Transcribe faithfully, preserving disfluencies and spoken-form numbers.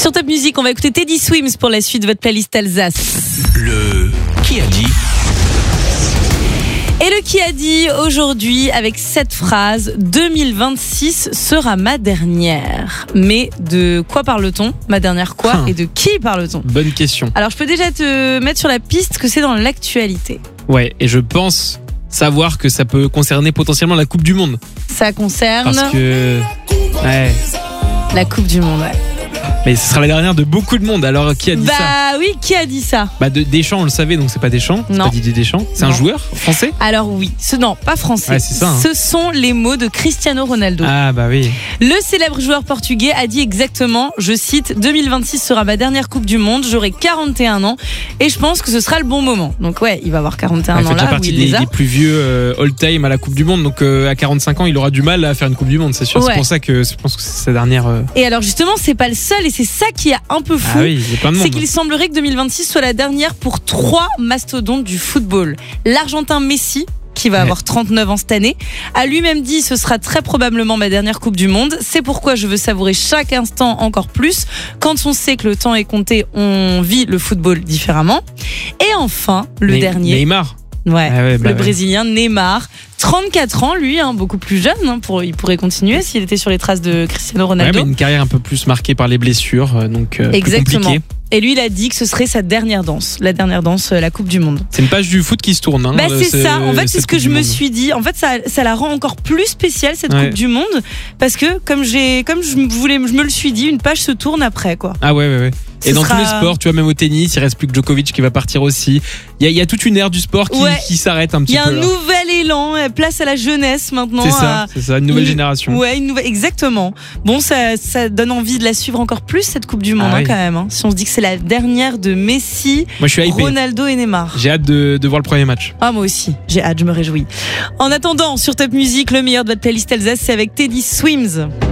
Sur Top Music, on va écouter Teddy Swims pour la suite de votre playlist Alsace. Le Qui a dit? Et le Qui a dit aujourd'hui avec cette phrase: deux mille vingt-six sera ma dernière. Mais de quoi parle-t-on? Ma dernière quoi? Hum. Et de qui parle-t-on? Bonne question. Alors je peux déjà te mettre sur la piste que c'est dans l'actualité. Ouais, et je pense savoir que ça peut concerner potentiellement la Coupe du Monde. Ça concerne Parce que. Ouais. la Coupe du Monde. Ouais. Mais ce sera la dernière de beaucoup de monde. Alors, qui a dit bah ça? oui, qui a dit ça? Bah, de, Deschamps, on le savait, donc c'est pas Deschamps. C'est Non. pas Didier Deschamps. C'est Non. un joueur français? Alors oui, ce non, pas français. Ouais, c'est ça, hein. Ce sont les mots de Cristiano Ronaldo. Ah, bah oui. Le célèbre joueur portugais a dit exactement, je cite, deux mille vingt-six sera ma dernière Coupe du Monde, j'aurai quarante et un ans et je pense que ce sera le bon moment. Donc ouais, il va avoir quarante et un Il fait ans déjà là où partie il des, les a. des plus vieux euh, all-time à la Coupe du Monde. Donc, euh, à quarante-cinq ans, il aura du mal à faire une Coupe du Monde, c'est sûr. Ouais. C'est pour ça que je pense que c'est sa dernière. euh, Et alors justement, c'est pas le seul et c'est ça qui est un peu fou. Ah oui, il y a plein de C'est monde. qu'il semblerait que deux mille vingt-six soit la dernière pour trois mastodontes du football. L'Argentin Messi, qui va Ouais. avoir trente-neuf ans cette année, a lui-même dit: ce sera très probablement ma dernière Coupe du Monde. C'est pourquoi je veux savourer chaque instant encore plus. Quand on sait que le temps est compté, on vit le football différemment. Et enfin, le Ne- dernier, Neymar. ouais, Ah ouais, bah le ouais. Brésilien Neymar, trente-quatre ans, lui, hein, beaucoup plus jeune. Hein, pour, il pourrait continuer s'il était sur les traces de Cristiano Ouais, Ronaldo. mais une carrière un peu plus marquée par les blessures, euh, donc euh, plus Exactement. compliqué. Et lui, il a dit que ce serait sa dernière danse, la dernière danse, euh, la Coupe du Monde. C'est une page du foot qui se tourne. Hein, Bah euh, c'est ça, en fait c'est cette ce que Coupe je du me Monde. suis dit. En fait ça, ça la rend encore plus spéciale cette Ouais. Coupe du Monde, parce que comme j'ai, comme je me voulais, je me le suis dit, une page se tourne après quoi. Ah ouais, ouais, ouais. Et Ce dans sera- tous les sports, tu vois, même au tennis, il reste plus que Djokovic qui va partir aussi. Il y a, il y a toute une ère du sport qui, Ouais. qui s'arrête un Il petit y a peu. un là. nouvel élan, euh, place à la jeunesse maintenant. C'est ça, à- c'est ça, une nouvelle une- génération. Ouais, une nouvelle, exactement. Bon, ça, ça donne envie de la suivre encore plus cette Coupe du Monde Ah hein, oui. quand même. Hein. Si on se dit que c'est la dernière de Messi, Moi, je suis hypé. Ronaldo et Neymar. J'ai hâte de, de voir le premier match. Ah moi aussi, j'ai hâte, je me réjouis. En attendant, sur Top Music, le meilleur de votre playlist Alsace, c'est avec Teddy Swims.